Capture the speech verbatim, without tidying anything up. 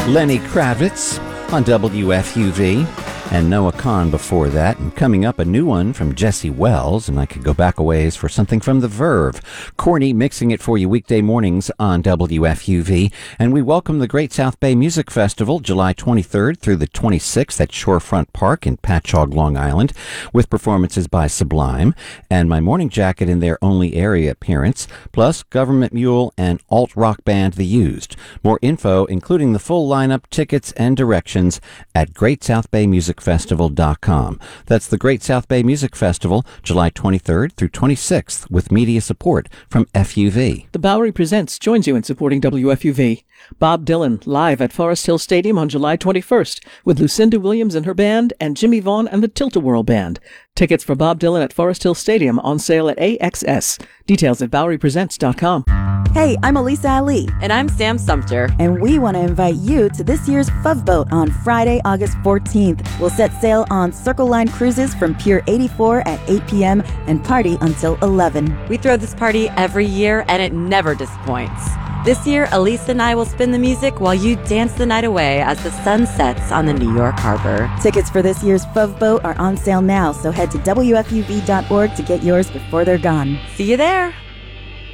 Lenny Kravitz on W F U V, and Noah Kahan before that. And coming up, a new one from Jesse Wells, and I could go back a ways for something from The Verve. Corny mixing it for you weekday mornings on W F U V. And we welcome the Great South Bay Music Festival, July twenty-third through the twenty-sixth at Shorefront Park in Patchogue, Long Island, with performances by Sublime, and my morning jacket in their only area appearance, plus Government Mule and alt-rock band The Used. More info, including the full lineup, tickets, and directions at great south bay music festival dot com. That's the Great South Bay Music Festival, July twenty-third through twenty-sixth, with media support from F U V. The Bowery Presents joins you in supporting W F U V. Bob Dylan live at Forest Hill Stadium on July twenty-first with Lucinda Williams and her band and Jimmy Vaughn and the Tilt-A-Whirl Band. Tickets for Bob Dylan at Forest Hill Stadium on sale at A X S. Details at bowery presents dot com. Hey, I'm Elisa Ali. And I'm Sam Sumter. And we want to invite you to this year's F U V Boat on Friday, August fourteenth. We'll set sail on Circle Line Cruises from Pier eighty-four at eight p.m. and party until eleven. We throw this party every year, and it never disappoints. This year, Elisa and I will spin the music while you dance the night away as the sun sets on the New York Harbor. Tickets for this year's F U V Boat are on sale now, so head to W F U V dot org to get yours before they're gone. See you there!